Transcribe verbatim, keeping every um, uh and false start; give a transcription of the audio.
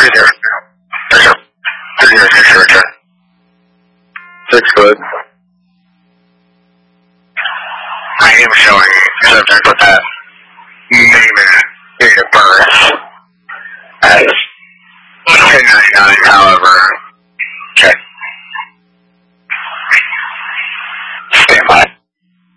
is your, is your, is your temperature? Six foot. I am showing subject with that Neiman date of birth as ten ninety-nine, however.